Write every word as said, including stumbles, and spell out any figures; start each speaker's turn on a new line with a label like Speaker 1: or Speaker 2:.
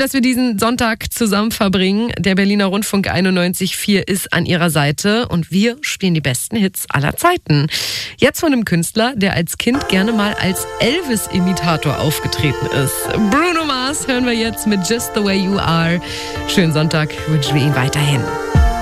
Speaker 1: dass wir diesen Sonntag zusammen verbringen. Der Berliner Rundfunk einundneunzig Komma vier ist an ihrer Seite und wir spielen die besten Hits aller Zeiten. Jetzt von einem Künstler, der als Kind gerne mal als Elvis-Imitator aufgetreten ist. Bruno Mars hören wir jetzt mit Just the Way You Are. Schönen Sonntag wünschen wir Ihnen weiterhin.